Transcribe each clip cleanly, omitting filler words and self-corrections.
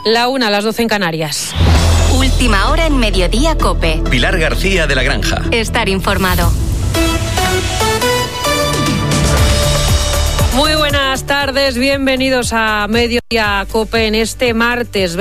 1:00, las 12 en Canarias. Última hora en Mediodía COPE. Pilar García de la Granja. Estar informado. Muy buenas tardes, bienvenidos a Mediodía COPE en este martes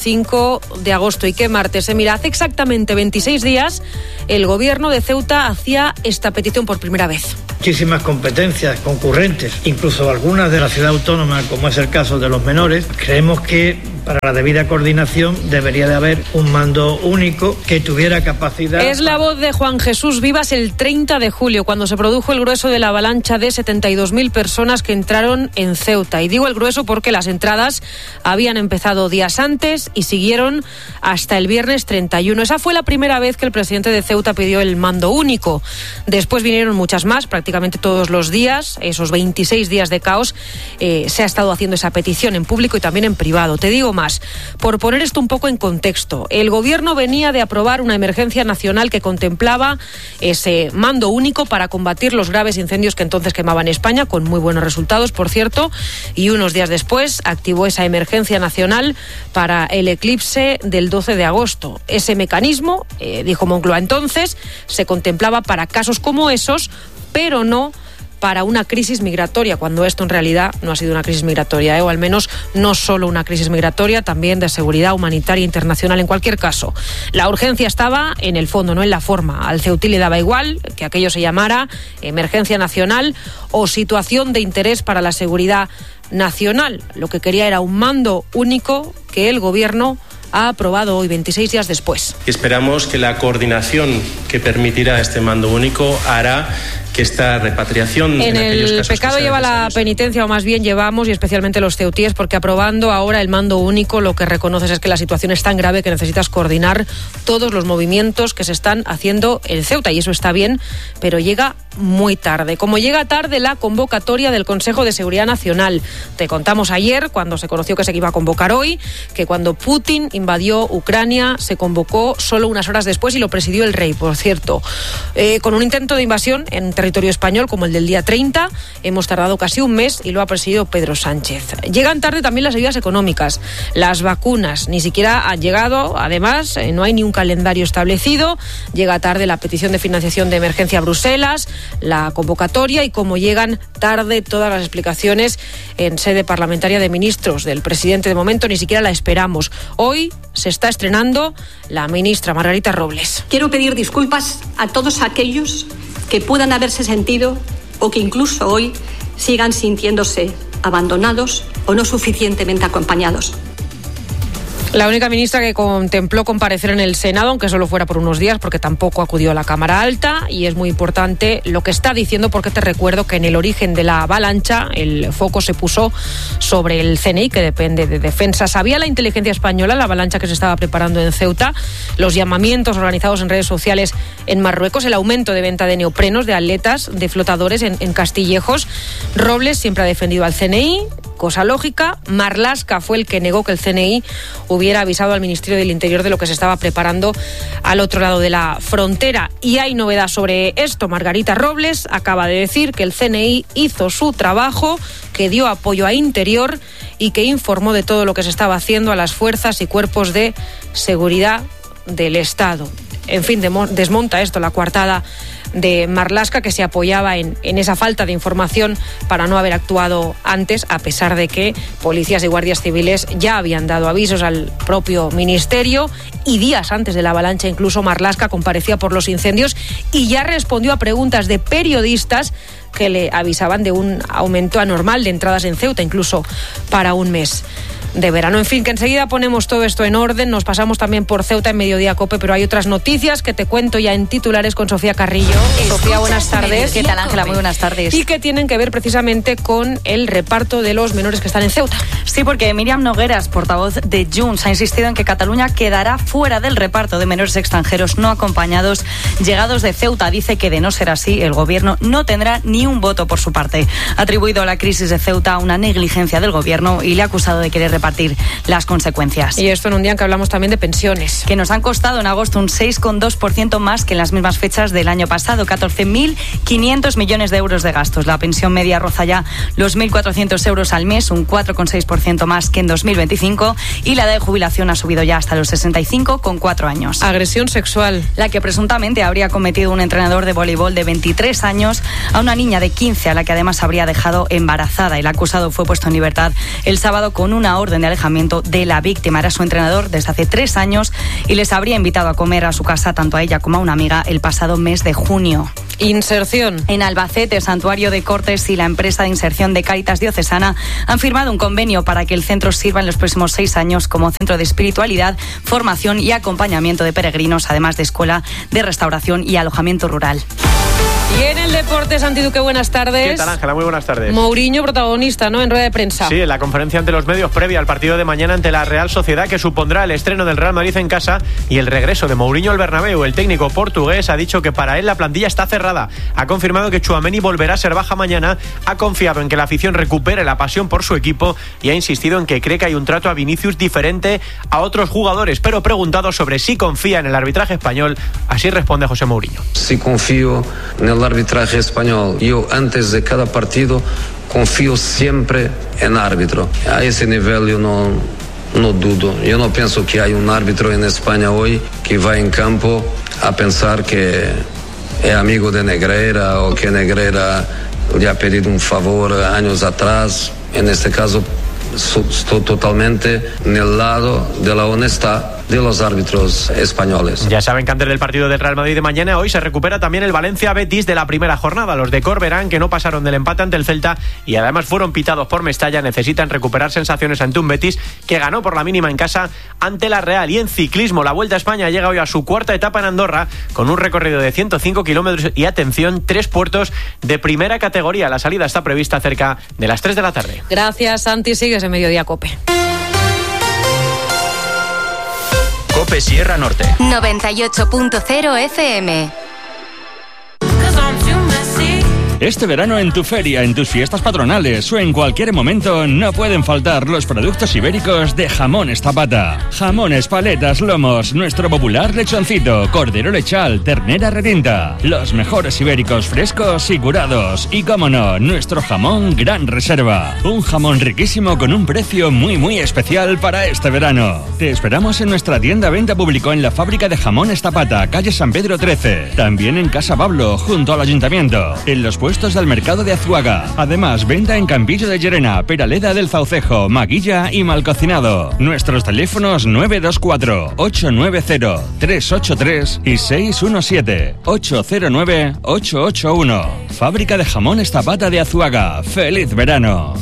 25 de agosto. ¿Y qué martes? Mira, hace exactamente 26 días el gobierno de Ceuta hacía esta petición por primera vez. Muchísimas competencias concurrentes, incluso algunas de la ciudad autónoma, como es el caso de los menores. Creemos que para la debida coordinación debería de haber un mando único que tuviera capacidad. Es la voz de Juan Jesús Vivas el 30 de julio, cuando se produjo el grueso de la avalancha de 72.000 personas que entraron en Ceuta. Y digo el grueso porque las entradas habían empezado días antes y siguieron hasta el viernes 31. Esa fue la primera vez que el presidente de Ceuta pidió el mando único. Después vinieron muchas más, prácticamente todos los días. Esos 26 días de caos se ha estado haciendo esa petición en público y también en privado. Te digo más, por poner esto un poco en contexto, el gobierno venía de aprobar una emergencia nacional que contemplaba ese mando único para combatir los graves incendios que entonces quemaban España, con muy buenos resultados, por cierto, y unos días después activó esa emergencia nacional para el eclipse del 12 de agosto. Ese mecanismo, dijo Moncloa entonces, se contemplaba para casos como esos, pero no para una crisis migratoria, cuando esto en realidad no ha sido una crisis migratoria, o al menos no solo una crisis migratoria, también de seguridad humanitaria internacional. En cualquier caso, la urgencia estaba en el fondo, no en la forma. Al ceutí le daba igual que aquello se llamara emergencia nacional o situación de interés para la seguridad nacional. Lo que quería era un mando único que el gobierno ha aprobado hoy, 26 días después. Esperamos que la coordinación que permitirá este mando único hará que esta repatriación en el pecado lleva la penitencia, o más bien llevamos, y especialmente los ceutíes, porque aprobando ahora el mando único lo que reconoces es que la situación es tan grave que necesitas coordinar todos los movimientos que se están haciendo en Ceuta, y eso está bien, pero llega muy tarde. Como llega tarde la convocatoria del Consejo de Seguridad Nacional. Te contamos ayer, cuando se conoció que se iba a convocar hoy, que cuando Putin invadió Ucrania se convocó solo unas horas después y lo presidió el rey, por cierto. Con un intento de invasión en territorio español como el del día 30, hemos tardado casi un mes y lo ha presidido Pedro Sánchez. Llegan tarde también las ayudas económicas, las vacunas ni siquiera han llegado, además no hay ni un calendario establecido, llega tarde la petición de financiación de emergencia a Bruselas, la convocatoria, y como llegan tarde todas las explicaciones en sede parlamentaria de ministros del presidente, de momento ni siquiera la esperamos. Hoy se está estrenando la ministra Margarita Robles. Quiero pedir disculpas a todos aquellos que puedan haberse sentido o que incluso hoy sigan sintiéndose abandonados o no suficientemente acompañados. La única ministra que contempló comparecer en el Senado, aunque solo fuera por unos días, porque tampoco acudió a la Cámara Alta, y es muy importante lo que está diciendo, porque te recuerdo que en el origen de la avalancha el foco se puso sobre el CNI, que depende de Defensa. Sabía la inteligencia española la avalancha que se estaba preparando en Ceuta, los llamamientos organizados en redes sociales en Marruecos, el aumento de venta de neoprenos, de aletas, de flotadores en Castillejos. Robles siempre ha defendido al CNI, cosa lógica. Marlaska fue el que negó que el CNI hubiera avisado al Ministerio del Interior de lo que se estaba preparando al otro lado de la frontera. Y hay novedad sobre esto. Margarita Robles acaba de decir que el CNI hizo su trabajo, que dio apoyo a Interior y que informó de todo lo que se estaba haciendo a las fuerzas y cuerpos de seguridad del Estado. En fin, desmonta esto la coartada de Marlaska, que se apoyaba en esa falta de información para no haber actuado antes, a pesar de que policías y guardias civiles ya habían dado avisos al propio ministerio, y días antes de la avalancha incluso Marlaska comparecía por los incendios y ya respondió a preguntas de periodistas que le avisaban de un aumento anormal de entradas en Ceuta, incluso para un mes de verano. En fin, que enseguida ponemos todo esto en orden. Nos pasamos también por Ceuta en Mediodía COPE, pero hay otras noticias que te cuento ya en titulares con Sofía Carrillo. Sofía, buenas tardes. ¿Qué tal, Ángela? Muy buenas tardes. Y que tienen que ver precisamente con el reparto de los menores que están en Ceuta. Sí, porque Míriam Nogueras, portavoz de Junts, ha insistido en que Cataluña quedará fuera del reparto de menores extranjeros no acompañados llegados de Ceuta. Dice que de no ser así, el gobierno no tendrá ni un voto por su parte. Ha atribuido la crisis de Ceuta a una negligencia del gobierno y le ha acusado de querer repartir las consecuencias. Y esto en un día en que hablamos también de pensiones, que nos han costado en agosto un 6,2% más que en las mismas fechas del año pasado, 14.500 millones de euros de gastos. La pensión media roza ya los 1.400 euros al mes, un 4,6% más que en 2025, y la edad de jubilación ha subido ya hasta los 65,4 años. Agresión sexual, la que presuntamente habría cometido un entrenador de voleibol de 23 años a una niña de 15, a la que además habría dejado embarazada. El acusado fue puesto en libertad el sábado con una orden de alejamiento de la víctima. Era su entrenador desde hace 3 años y les habría invitado a comer a su casa tanto a ella como a una amiga el pasado mes de junio. Inserción. En Albacete, el Santuario de Cortes y la empresa de inserción de Cáritas Diocesana han firmado un convenio para que el centro sirva en los próximos 6 años como centro de espiritualidad, formación y acompañamiento de peregrinos, además de escuela de restauración y alojamiento rural. Y en el deporte, Santi Duque, buenas tardes. ¿Qué tal, Ángela? Muy buenas tardes. Mourinho, protagonista, ¿no?, en rueda de prensa. Sí, en la conferencia ante los medios previa al partido de mañana ante la Real Sociedad, que supondrá el estreno del Real Madrid en casa y el regreso de Mourinho al Bernabéu. El técnico portugués ha dicho que para él la plantilla está cerrada. Ha confirmado que Tchouaméni volverá a ser baja mañana. Ha confiado en que la afición recupere la pasión por su equipo y ha insistido en que cree que hay un trato a Vinicius diferente a otros jugadores. Pero preguntado sobre si confía en el arbitraje español, así responde José Mourinho. Si confío en el arbitraje español. Yo antes de cada partido confío siempre en árbitro. A ese nivel yo no dudo. Yo no pienso que hay un árbitro en España hoy que va en campo a pensar que es amigo de Negreira o que Negreira le ha pedido un favor años atrás. En este caso estoy totalmente en el lado de la honestidad de los árbitros españoles. Ya saben que antes del partido del Real Madrid de mañana, hoy se recupera también el Valencia-Betis de la primera jornada. Los de Corberán, que no pasaron del empate ante el Celta y además fueron pitados por Mestalla, necesitan recuperar sensaciones ante un Betis que ganó por la mínima en casa ante la Real. Y en ciclismo, la Vuelta a España llega hoy a su cuarta etapa en Andorra, con un recorrido de 105 kilómetros y, atención, 3 puertos de primera categoría. La salida está prevista cerca de las 3 de la tarde. Gracias, Santi. Sigues en Mediodía Cope. Cope Sierra Norte 98.0 FM. Este verano en tu feria, en tus fiestas patronales o en cualquier momento no pueden faltar los productos ibéricos de Jamones Zapata. Jamones, paletas, lomos, nuestro popular lechoncito, cordero lechal, ternera retinta. Los mejores ibéricos frescos y curados. Y cómo no, nuestro jamón Gran Reserva. Un jamón riquísimo con un precio muy especial para este verano. Te esperamos en nuestra tienda Venta Público en la fábrica de Jamones Zapata, calle San Pedro 13. También en Casa Pablo, junto al Ayuntamiento. En los puestos del mercado de Azuaga. Además, venta en Campillo de Llerena, Peraleda del Zaucejo, Maguilla y Malcocinado. Nuestros teléfonos 924-890-383 y 617-809-881. Fábrica de Jamones Zapata de Azuaga. ¡Feliz verano!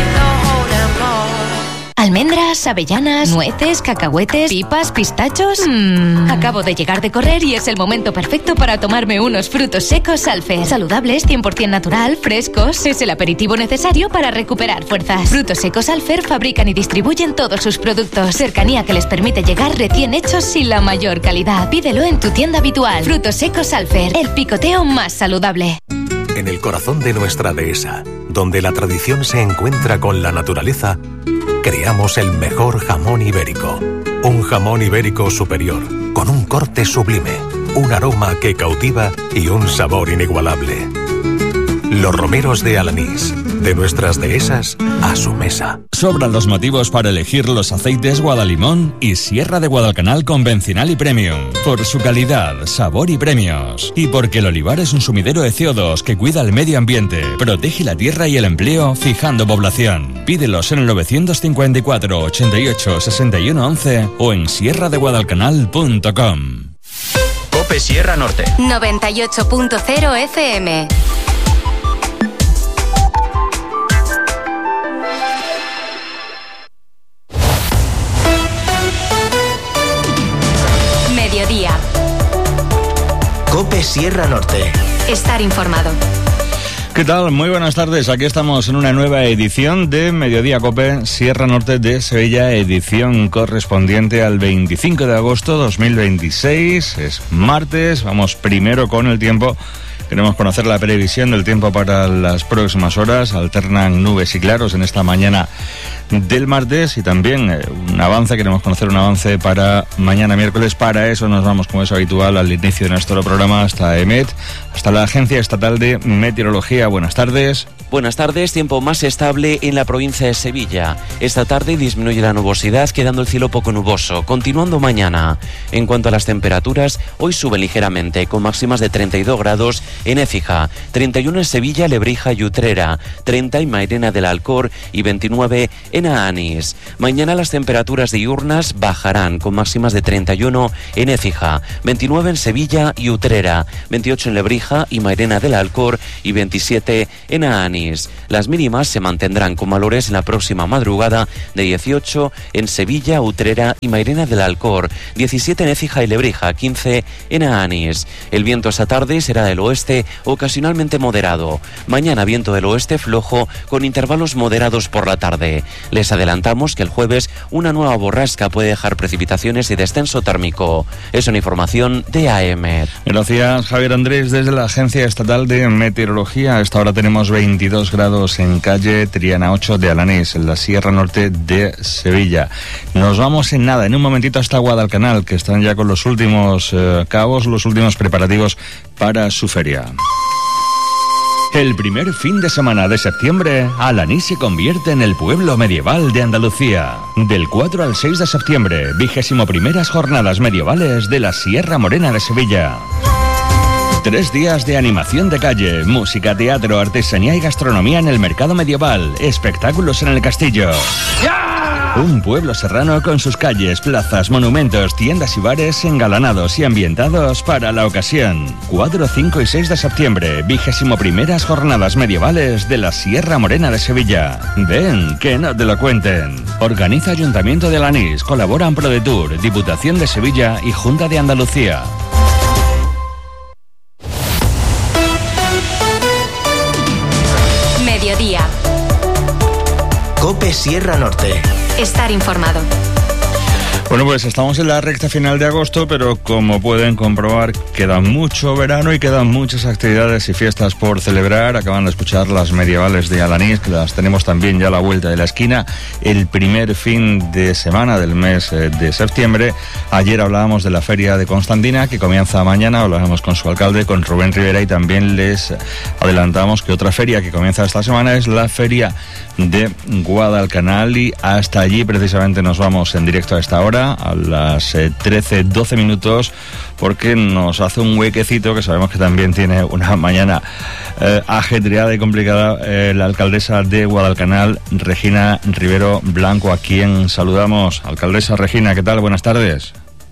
Almendras, avellanas, nueces, cacahuetes, pipas, pistachos. Acabo de llegar de correr y es el momento perfecto para tomarme unos frutos secos Alfer. Saludables, 100% natural, frescos. Es el aperitivo necesario para recuperar fuerzas. Frutos secos Alfer fabrican y distribuyen todos sus productos. Cercanía que les permite llegar recién hechos y la mayor calidad. Pídelo en tu tienda habitual. Frutos secos Alfer, el picoteo más saludable. En el corazón de nuestra dehesa, donde la tradición se encuentra con la naturaleza, creamos el mejor jamón ibérico. Un jamón ibérico superior, con un corte sublime, un aroma que cautiva y un sabor inigualable. Los romeros de Alanís, de nuestras dehesas a su mesa. Sobran los motivos para elegir los aceites Guadalimón y Sierra de Guadalcanal convencional y premium. Por su calidad, sabor y premios. Y porque el olivar es un sumidero de CO2 que cuida el medio ambiente, protege la tierra y el empleo, fijando población. Pídelos en el 954 88 61 11 o en sierradeguadalcanal.com. Cope Sierra Norte 98.0 FM. Mediodía. Cope Sierra Norte. Estar informado. ¿Qué tal? Muy buenas tardes. Aquí estamos en una nueva edición de Mediodía Cope Sierra Norte de Sevilla, edición correspondiente al 25 de agosto 2026. Es martes, vamos primero con el tiempo. Queremos conocer la previsión del tiempo para las próximas horas. Alternan nubes y claros en esta mañana del martes y también queremos conocer un avance para mañana miércoles. Para eso nos vamos, como es habitual, al inicio de nuestro programa hasta EMET, hasta la Agencia Estatal de Meteorología. Buenas tardes. Buenas tardes, tiempo más estable en la provincia de Sevilla. Esta tarde disminuye la nubosidad, quedando el cielo poco nuboso, continuando mañana. En cuanto a las temperaturas, hoy sube ligeramente, con máximas de 32 grados en Écija, 31 en Sevilla, Lebrija y Utrera, 30 en Mairena del Alcor y 29 en Aanís. Mañana las temperaturas diurnas bajarán, con máximas de 31 en Écija, 29 en Sevilla y Utrera, 28 en Lebrija y Mairena del Alcor y 27 en Aanís. Las mínimas se mantendrán con valores en la próxima madrugada de 18 en Sevilla, Utrera y Mairena del Alcor, 17 en Écija y Lebrija, 15 en Aanís. El viento esta tarde será del oeste, ocasionalmente moderado. Mañana viento del oeste flojo con intervalos moderados por la tarde. Les adelantamos que el jueves una nueva borrasca puede dejar precipitaciones y descenso térmico. Es una información de AEMET. Gracias, Javier Andrés, desde la Agencia Estatal de Meteorología. A esta hora tenemos 22 grados en calle Triana 8 de Alanís, en la Sierra Norte de Sevilla. Nos vamos en nada, en un momentito hasta Guadalcanal, que están ya con los últimos cabos, los últimos preparativos para su feria. El primer fin de semana de septiembre, Alanís se convierte en el pueblo medieval de Andalucía. Del 4 al 6 de septiembre, 21ª jornadas medievales de la Sierra Morena de Sevilla. 3 días de animación de calle, música, teatro, artesanía y gastronomía en el mercado medieval, espectáculos en el castillo. Un pueblo serrano con sus calles, plazas, monumentos, tiendas y bares engalanados y ambientados para la ocasión. 4, 5 y 6 de septiembre, 21ª jornadas medievales de la Sierra Morena de Sevilla. Ven, que no te lo cuenten. Organiza Ayuntamiento de Alanís, colaboran ProDetour, Diputación de Sevilla y Junta de Andalucía. Mediodía. COPE Sierra Norte. Estar informado. Bueno, pues estamos en la recta final de agosto, pero como pueden comprobar, queda mucho verano y quedan muchas actividades y fiestas por celebrar. Acaban de escuchar las medievales de Alanís, que las tenemos también ya a la vuelta de la esquina. El primer fin de semana del mes de septiembre. Ayer hablábamos de la Feria de Constantina, que comienza mañana. Hablábamos con su alcalde, con Rubén Rivera, y también les adelantamos que otra feria que comienza esta semana es la Feria de Guadalcanal, y hasta allí precisamente nos vamos en directo a esta hora, a las 13:12 minutos, porque nos hace un huequecito, que sabemos que también tiene una mañana ajetreada y complicada, la alcaldesa de Guadalcanal, Regina Rivero Blanco, a quien saludamos. Alcaldesa Regina, ¿qué tal? Buenas tardes.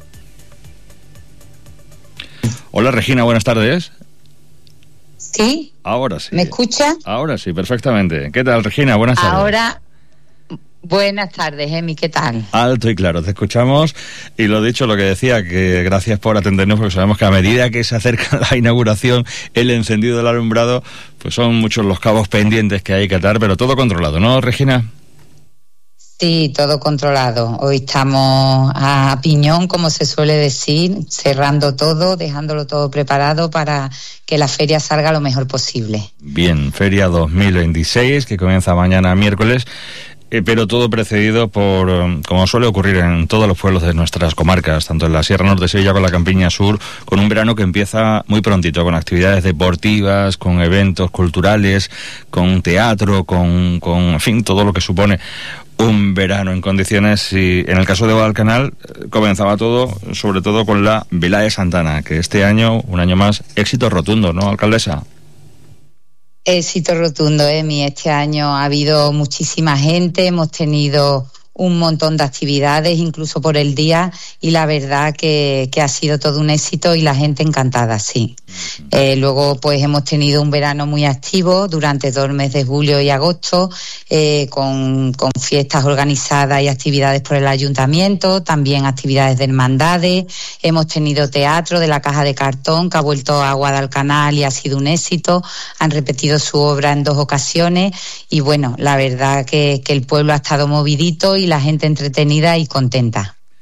Hola Regina, buenas tardes. Sí. Ahora sí. ¿Me escucha? Ahora sí, perfectamente. ¿Qué tal, Regina? Buenas tardes. Ahora, buenas tardes, Emi, ¿qué tal? Alto y claro, te escuchamos. Y lo dicho, lo que decía, que gracias por atendernos, porque sabemos que a medida que se acerca la inauguración, el encendido del alumbrado, pues son muchos los cabos pendientes que hay que atar, pero todo controlado, ¿no, Regina? Sí, todo controlado. Hoy estamos a piñón, como se suele decir, cerrando todo, dejándolo todo preparado para que la feria salga lo mejor posible. Bien, Feria 2026, que comienza mañana miércoles, pero todo precedido por, como suele ocurrir en todos los pueblos de nuestras comarcas, tanto en la Sierra Norte de Sevilla como en la Campiña Sur, con un verano que empieza muy prontito, con actividades deportivas, con eventos culturales, con teatro, con en fin, todo lo que supone un verano en condiciones. Y en el caso de Guadalcanal comenzaba todo, sobre todo con la Velada de Santana, que este año, un año más, éxito rotundo, ¿no, alcaldesa? Éxito rotundo, Emi. Este año ha habido muchísima gente, hemos tenido un montón de actividades, incluso por el día, y la verdad que ha sido todo un éxito y la gente encantada, sí. Luego pues hemos tenido un verano muy activo durante 2 meses de julio y agosto, con fiestas organizadas y actividades por el ayuntamiento, también actividades de hermandades. Hemos tenido teatro de la Caja de Cartón, que ha vuelto a Guadalcanal y ha sido un éxito. Han repetido su obra en 2 ocasiones y bueno, la verdad que el pueblo ha estado movidito y la gente entretenida y contenta.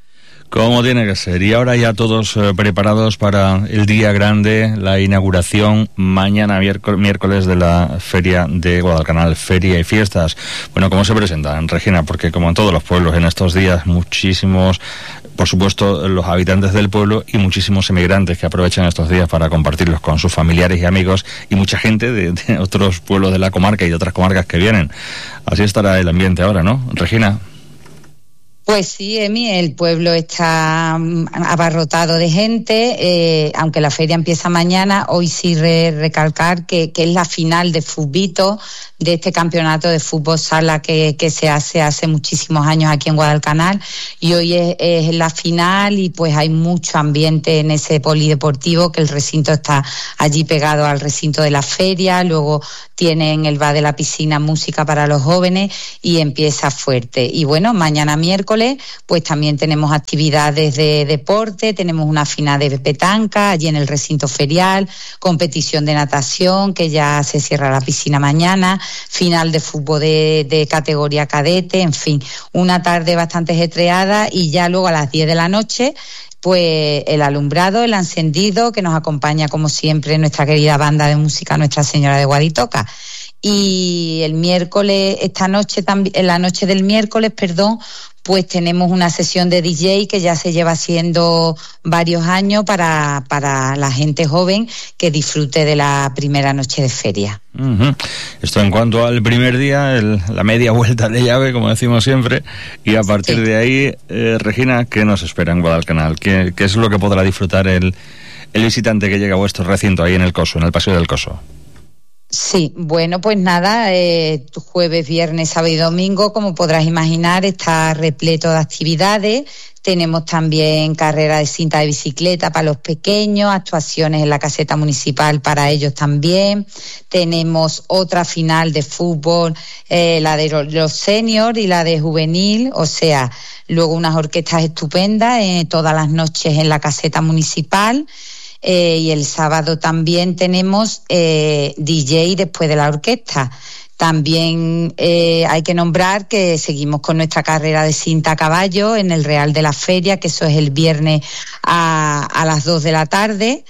Como tiene que ser. Y ahora ya todos preparados para el día grande, la inauguración mañana miércoles de la Feria de Guadalcanal, Feria y Fiestas. Bueno, ¿cómo se presentan, Regina? Porque como en todos los pueblos en estos días, muchísimos, por supuesto, los habitantes del pueblo y muchísimos emigrantes que aprovechan estos días para compartirlos con sus familiares y amigos, y mucha gente de otros pueblos de la comarca y de otras comarcas que vienen. Así estará el ambiente ahora, ¿no, Regina? Pues sí, Emi, el pueblo está abarrotado de gente, aunque la feria empieza mañana. Hoy sí recalcar que es la final de Fútbito, de este campeonato de fútbol sala que se hace muchísimos años aquí en Guadalcanal, y hoy es la final, y pues hay mucho ambiente en ese polideportivo, que el recinto está allí pegado al recinto de la feria. Luego tienen el bar de la piscina, música para los jóvenes, y empieza fuerte. Y bueno, mañana miércoles pues también tenemos actividades de deporte, tenemos una final de petanca allí en el recinto ferial, competición de natación, que ya se cierra la piscina mañana, final de fútbol de categoría cadete, en fin, una tarde bastante ajetreada. Y ya luego a las 10 de la noche pues el alumbrado, el encendido, que nos acompaña como siempre nuestra querida banda de música Nuestra Señora de Guaditoca. Y el miércoles, en la noche del miércoles, pues tenemos una sesión de DJ que ya se lleva haciendo varios años para la gente joven que disfrute de la primera noche de feria. Uh-huh. Esto en cuanto al primer día, la media vuelta de llave, como decimos siempre, y a partir de ahí, Regina, ¿qué nos espera en Guadalcanal? ¿Qué es lo que podrá disfrutar el visitante que llega a vuestro recinto ahí en el Coso, en el Paseo del Coso? Sí, bueno, pues nada, jueves, viernes, sábado y domingo, como podrás imaginar, está repleto de actividades. Tenemos también carrera de cinta de bicicleta para los pequeños, actuaciones en la caseta municipal para ellos también. Tenemos otra final de fútbol, la de los seniors y la de juvenil, o sea, luego unas orquestas estupendas todas las noches en la caseta municipal. Y el sábado también tenemos DJ después de la orquesta. También hay que nombrar que seguimos con nuestra carrera de cinta a caballo en el Real de la Feria, que eso es el viernes a las 2 de la tarde.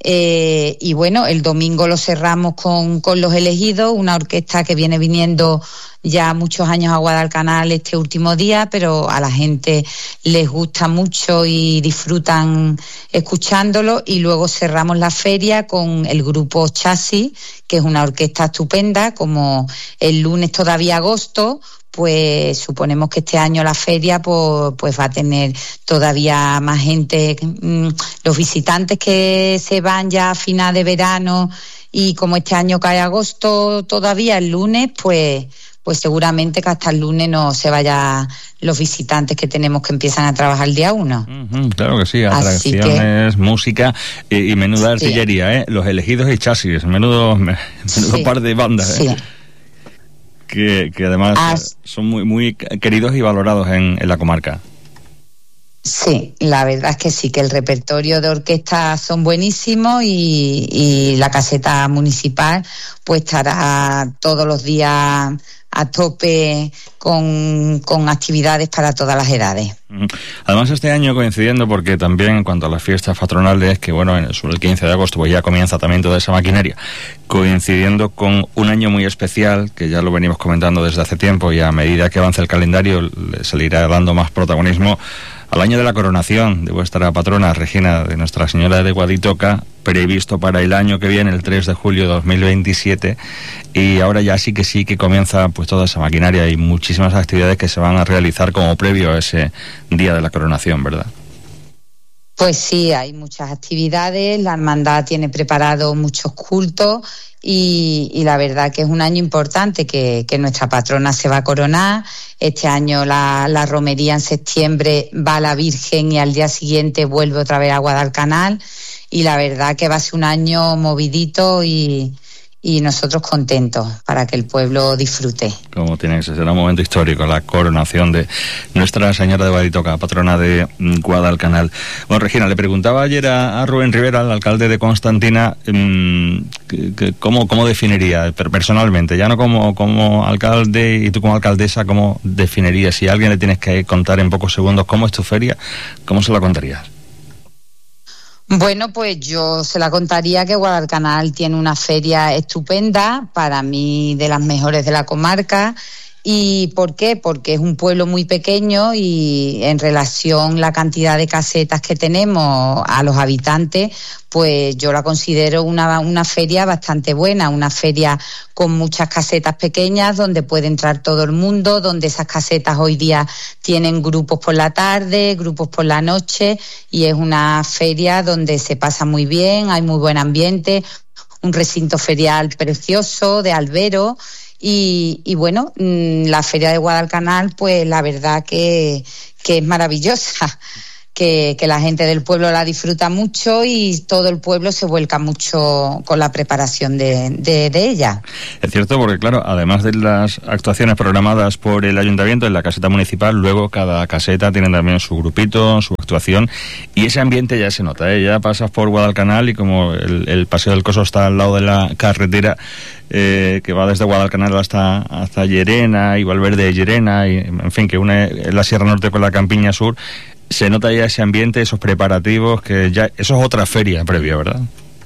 Y bueno, el domingo lo cerramos con Los Elegidos, una orquesta que viene viniendo ya muchos años a Guadalcanal este último día, pero a la gente les gusta mucho y disfrutan escuchándolo. Y luego cerramos la feria con el grupo Chasis, que es una orquesta estupenda. Como el lunes todavía agosto, pues suponemos que este año la feria pues va a tener todavía más gente. Los visitantes que se van ya a final de verano, y como este año cae agosto todavía el lunes, pues seguramente que hasta el lunes no se vayan los visitantes que tenemos que empiezan a trabajar el día 1. Claro que sí, atracciones, música y menuda artillería, Los Elegidos y Chasis, menudo par de bandas, que además son muy, muy queridos y valorados en la comarca. Sí, la verdad es que sí, que el repertorio de orquestas son buenísimos, y la caseta municipal pues estará todos los días a tope con actividades para todas las edades. Además, este año coincidiendo, porque también en cuanto a las fiestas patronales, que bueno, sobre el 15 de agosto pues ya comienza también toda esa maquinaria, coincidiendo con un año muy especial, que ya lo venimos comentando desde hace tiempo, y a medida que avance el calendario se le irá dando más protagonismo al año de la coronación de vuestra patrona, Regina, de Nuestra Señora de Guaditoca, previsto para el año que viene, el 3 de julio de 2027, y ahora ya sí que comienza pues toda esa maquinaria y muchísimas actividades que se van a realizar como previo a ese día de la coronación, ¿verdad? Pues sí, hay muchas actividades, la hermandad tiene preparado muchos cultos, y la verdad que es un año importante, que nuestra patrona se va a coronar. Este año la romería en septiembre va a la Virgen, y al día siguiente vuelve otra vez a Guadalcanal, y la verdad que va a ser un año movidito y y nosotros contentos para que el pueblo disfrute. Como tiene que ser, será un momento histórico, la coronación de Nuestra Señora de Baditoca, patrona de Guadalcanal. Bueno, Regina, le preguntaba ayer a Rubén Rivera, el alcalde de Constantina, ¿cómo definiría personalmente, ya no como alcalde y tú como alcaldesa, cómo definirías, si a alguien le tienes que contar en pocos segundos cómo es tu feria, cómo se la contarías? Bueno, pues yo se la contaría que Guadalcanal tiene una feria estupenda, para mí de las mejores de la comarca. ¿Y por qué? Porque es un pueblo muy pequeño y en relación la cantidad de casetas que tenemos a los habitantes, pues yo la considero una feria bastante buena, una feria con muchas casetas pequeñas donde puede entrar todo el mundo, donde esas casetas hoy día tienen grupos por la tarde, grupos por la noche, y es una feria donde se pasa muy bien, hay muy buen ambiente, un recinto ferial precioso de albero. Y bueno, la feria de Guadalcanal, pues la verdad que es maravillosa, que la gente del pueblo la disfruta mucho y todo el pueblo se vuelca mucho con la preparación de ella. Es cierto, porque claro, además de las actuaciones programadas por el ayuntamiento en la caseta municipal, luego cada caseta tiene también su grupito, su actuación, y ese ambiente ya se nota, ¿eh? Ya pasas por Guadalcanal y como el Paseo del Coso está al lado de la carretera, que va desde Guadalcanal hasta Llerena y Valverde de Llerena, y en fin, que une la Sierra Norte con la Campiña Sur, se nota ya ese ambiente, esos preparativos, que ya eso es otra feria previa, ¿verdad?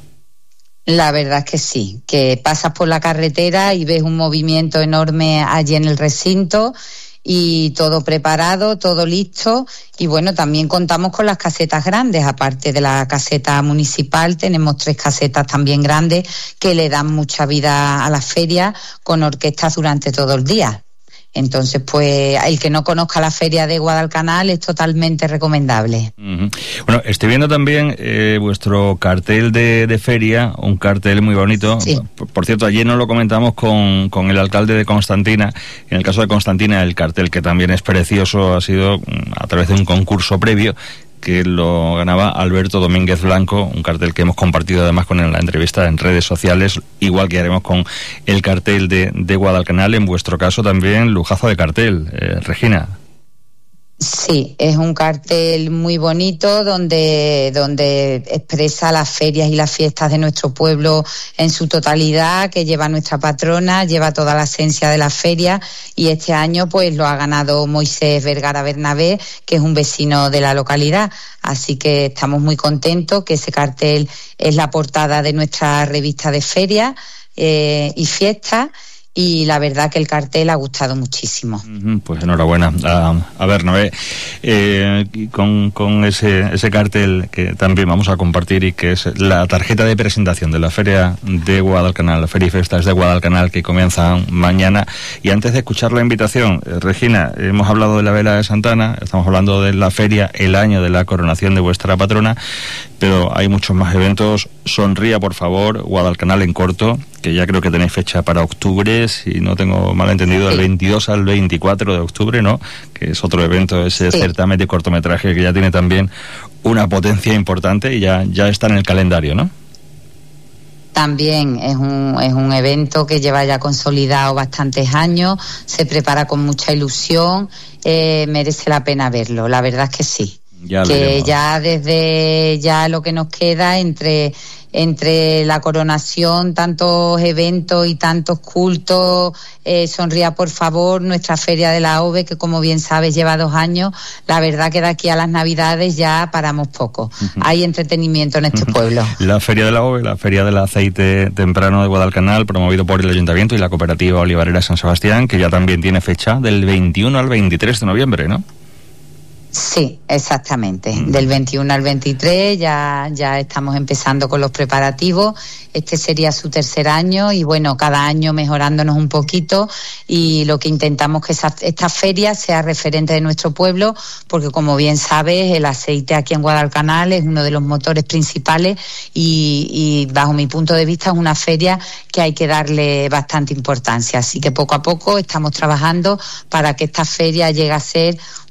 La verdad es que sí, que pasas por la carretera y ves un movimiento enorme allí en el recinto y todo preparado, todo listo. Y bueno, también contamos con las casetas grandes, aparte de la caseta municipal, tenemos 3 casetas también grandes que le dan mucha vida a la feria con orquestas durante todo el día. Entonces, pues, el que no conozca la feria de Guadalcanal es totalmente recomendable. Uh-huh. Bueno, estoy viendo también vuestro cartel de feria, un cartel muy bonito. Sí. Por cierto, ayer nos lo comentamos con el alcalde de Constantina. En el caso de Constantina, el cartel, que también es precioso, ha sido a través de un concurso previo que lo ganaba Alberto Domínguez Blanco, un cartel que hemos compartido además con la entrevista en redes sociales, igual que haremos con el cartel de Guadalcanal. En vuestro caso también lujazo de cartel, Regina. Sí, es un cartel muy bonito donde expresa las ferias y las fiestas de nuestro pueblo en su totalidad, que lleva nuestra patrona, lleva toda la esencia de la feria, y este año pues lo ha ganado Moisés Vergara Bernabé, que es un vecino de la localidad, así que estamos muy contentos, que ese cartel es la portada de nuestra revista de feria y fiestas. Y la verdad que el cartel ha gustado muchísimo. Pues enhorabuena a Bernabé con ese cartel que también vamos a compartir y que es la tarjeta de presentación de la Feria de Guadalcanal, la Feria y Festas de Guadalcanal, que comienzan mañana. Y antes de escuchar la invitación, Regina, hemos hablado de la Vela de Santana, estamos hablando de la feria, el año de la coronación de vuestra patrona, pero hay muchos más eventos. Sonría, por favor, Guadalcanal en corto, que ya creo que tenéis fecha para octubre, si no tengo mal entendido, del 22 al 24 de octubre, ¿no? Que es otro evento, ese certamen de cortometraje que ya tiene también una potencia importante y ya está en el calendario, ¿no? También es un evento que lleva ya consolidado bastantes años, se prepara con mucha ilusión, merece la pena verlo, la verdad es que sí. Que ya desde ya lo que nos queda entre la coronación, tantos eventos y tantos cultos, Sonría por favor, nuestra Feria de la OVE, que como bien sabes lleva 2 años, la verdad que de aquí a las Navidades ya paramos poco. Hay entretenimiento en este pueblo. La Feria de la OVE, la Feria del Aceite Temprano de Guadalcanal, promovido por el Ayuntamiento y la Cooperativa Olivarera San Sebastián, que ya también tiene fecha del 21 al 23 de noviembre, ¿no? Sí, exactamente. Del 21 al 23 ya estamos empezando con los preparativos. Este sería su 3er año y bueno, cada año mejorándonos un poquito, y lo que intentamos que esta feria sea referente de nuestro pueblo, porque como bien sabes, el aceite aquí en Guadalcanal es uno de los motores principales y bajo mi punto de vista es una feria que hay que darle bastante importancia. Así que poco a poco estamos trabajando para que esta feria llegue a ser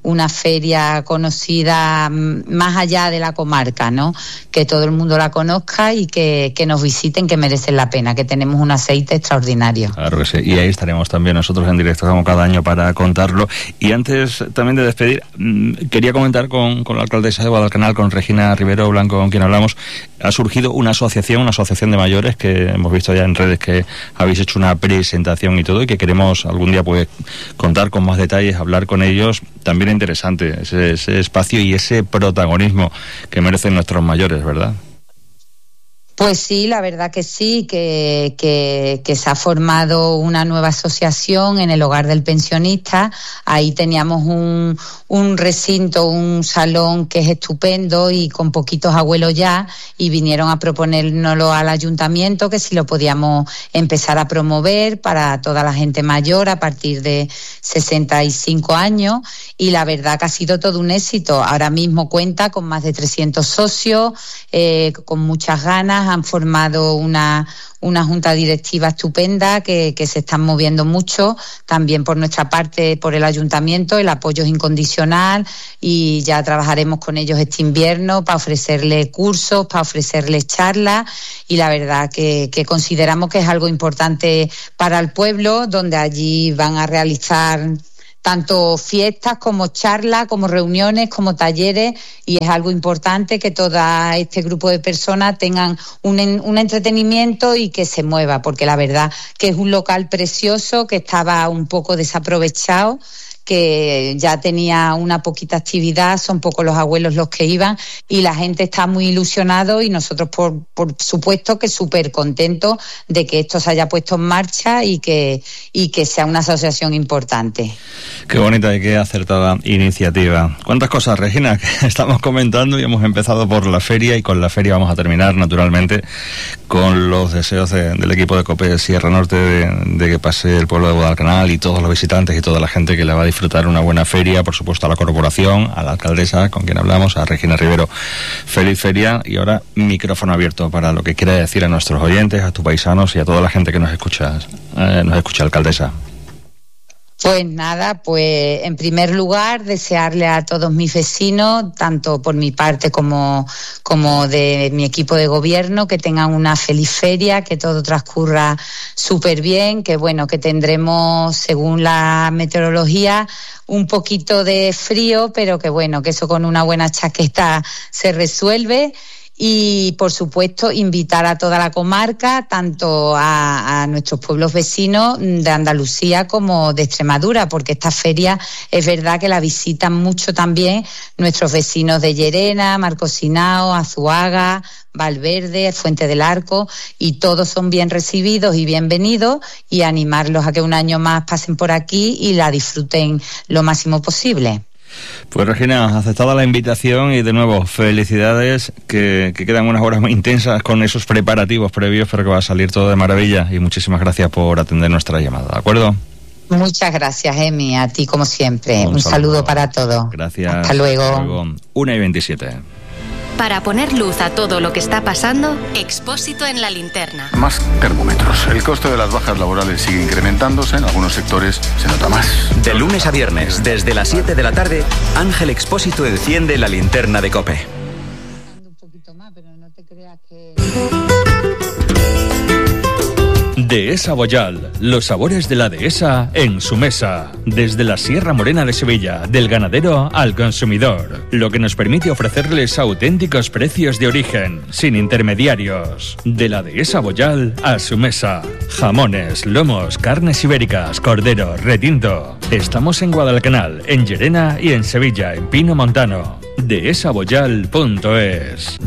una feria conocida más allá de la comarca, ¿no? Que todo el mundo la conozca y que nos visiten, que merecen la pena, que tenemos un aceite extraordinario. Claro que sí, y ahí estaremos también nosotros en directo como cada año para contarlo. Y antes también de despedir, quería comentar con la alcaldesa de Guadalcanal, con Regina Rivero Blanco, con quien hablamos. Ha surgido una asociación de mayores, que hemos visto ya en redes que habéis hecho una presentación y todo, y que queremos algún día pues contar con más detalles, hablar con ellos. También interesante ese espacio y ese protagonismo que merecen nuestros mayores, ¿verdad? Pues sí, la verdad que sí, que se ha formado una nueva asociación en el Hogar del Pensionista. Ahí teníamos un recinto, un salón que es estupendo y con poquitos abuelos ya, y vinieron a proponérnoslo al ayuntamiento, que si lo podíamos empezar a promover para toda la gente mayor a partir de 65 años, y la verdad que ha sido todo un éxito. Ahora mismo cuenta con más de 300 socios, con muchas ganas. Han formado una junta directiva estupenda que se están moviendo mucho. También por nuestra parte, por el ayuntamiento, el apoyo es incondicional, y ya trabajaremos con ellos este invierno para ofrecerles cursos, para ofrecerles charlas, y la verdad que consideramos que es algo importante para el pueblo, donde allí van a realizar tanto fiestas como charlas, como reuniones, como talleres, y es algo importante que todo este grupo de personas tengan un entretenimiento y que se mueva, porque la verdad que es un local precioso que estaba un poco desaprovechado, que ya tenía una poquita actividad, son pocos los abuelos los que iban, y la gente está muy ilusionado, y nosotros por supuesto que súper contentos de que esto se haya puesto en marcha y que sea una asociación importante. Qué bonita y qué acertada iniciativa. ¿Cuántas cosas, Regina, que estamos comentando? Y hemos empezado por la feria, y con la feria vamos a terminar, naturalmente, con los deseos del equipo de COPE Sierra Norte de que pase el pueblo de Guadalcanal y todos los visitantes y toda la gente que le va a disfrutar una buena feria, por supuesto a la corporación, a la alcaldesa con quien hablamos, a Regina Rivero. Feliz feria, y ahora micrófono abierto para lo que quiera decir a nuestros oyentes, a tus paisanos y a toda la gente que nos escucha, alcaldesa. Pues nada, pues en primer lugar desearle a todos mis vecinos, tanto por mi parte como de mi equipo de gobierno, que tengan una feliz feria, que todo transcurra súper bien, que bueno, que tendremos, según la meteorología, un poquito de frío, pero que bueno, que eso con una buena chaqueta se resuelve. Y, por supuesto, invitar a toda la comarca, tanto a nuestros pueblos vecinos de Andalucía como de Extremadura, porque esta feria es verdad que la visitan mucho también nuestros vecinos de Llerena, Marcosinao, Azuaga, Valverde, Fuente del Arco, y todos son bien recibidos y bienvenidos, y animarlos a que un año más pasen por aquí y la disfruten lo máximo posible. Pues Regina, aceptada la invitación, y de nuevo felicidades, que quedan unas horas muy intensas con esos preparativos previos, pero que va a salir todo de maravilla, y muchísimas gracias por atender nuestra llamada, ¿de acuerdo? Muchas gracias, Emi, a ti como siempre. Un saludo para todos. Gracias. Hasta luego. 1:27. Para poner luz a todo lo que está pasando, Expósito en la linterna. Más termómetros. El coste de las bajas laborales sigue incrementándose. En algunos sectores se nota más. De lunes a viernes, desde las 7 de la tarde, Ángel Expósito enciende la linterna de COPE. Dehesa Boyal, los sabores de la dehesa en su mesa. Desde la Sierra Morena de Sevilla, del ganadero al consumidor. Lo que nos permite ofrecerles auténticos precios de origen, sin intermediarios. De la Dehesa Boyal a su mesa. Jamones, lomos, carnes ibéricas, cordero, retinto. Estamos en Guadalcanal, en Llerena y en Sevilla, en Pino Montano. dehesaboyal.es.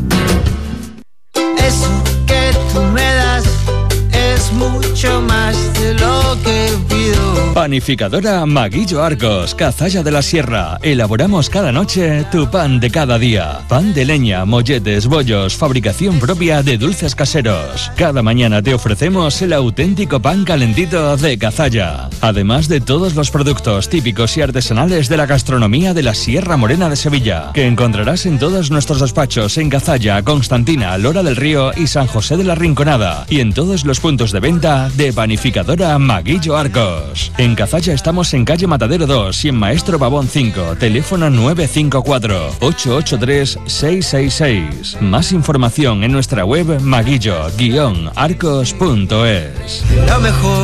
Eso que tú me das es mucho más de lo que pido. Panificadora Maguillo Arcos, Cazalla de la Sierra. Elaboramos cada noche tu pan de cada día. Pan de leña, molletes, bollos, fabricación propia de dulces caseros. Cada mañana te ofrecemos el auténtico pan calentito de Cazalla. Además de todos los productos típicos y artesanales de la gastronomía de la Sierra Morena de Sevilla, que encontrarás en todos nuestros despachos en Cazalla, Constantina, Lora del Río y San José de la Rinconada, y en todos los puntos de venta de de Panificadora Maguillo Arcos. En Cazalla estamos en calle Matadero 2 y en Maestro Babón 5, teléfono 954-883-666. Más información en nuestra web maguillo-arcos.es. Lo mejor.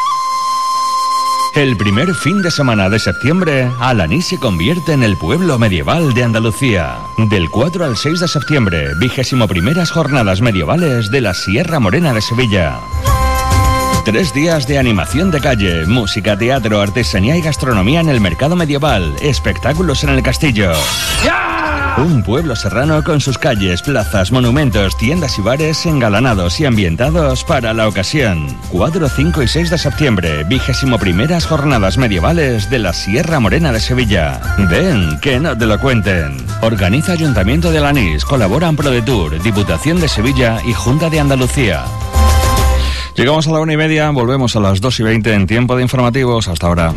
El primer fin de semana de septiembre, Alaní se convierte en el pueblo medieval de Andalucía. Del 4 al 6 de septiembre, 21ª jornadas medievales de la Sierra Morena de Sevilla. 3 días de animación de calle, música, teatro, artesanía y gastronomía en el mercado medieval, espectáculos en el castillo. Un pueblo serrano con sus calles, plazas, monumentos, tiendas y bares engalanados y ambientados para la ocasión. 4, 5 y 6 de septiembre, 21ª jornadas medievales de la Sierra Morena de Sevilla. Ven, que no te lo cuenten. Organiza Ayuntamiento de Alanís, colaboran ProDetour, Diputación de Sevilla y Junta de Andalucía. Llegamos a la 1:30, volvemos a las 2:20 en tiempo de informativos. Hasta ahora.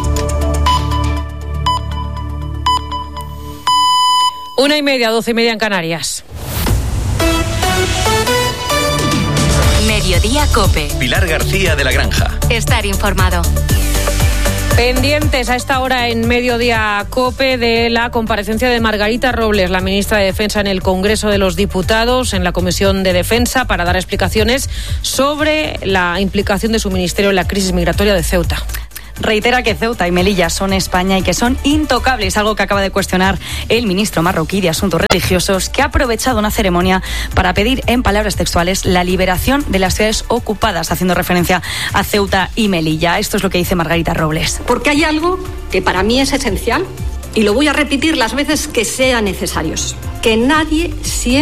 1:30, 12:30 en Canarias. Mediodía COPE. Pilar García de la Granja. Estar informado. Pendientes a esta hora en Mediodía COPE de la comparecencia de Margarita Robles, la ministra de Defensa en el Congreso de los Diputados, en la Comisión de Defensa, para dar explicaciones sobre la implicación de su ministerio en la crisis migratoria de Ceuta. Reitera que Ceuta y Melilla son España y que son intocables, algo que acaba de cuestionar el ministro marroquí de Asuntos Religiosos, que ha aprovechado una ceremonia para pedir, en palabras textuales, la liberación de las ciudades ocupadas, haciendo referencia a Ceuta y Melilla. Esto es lo que dice Margarita Robles. Porque hay algo que para mí es esencial y lo voy a repetir las veces que sean necesarios. Que nadie siempre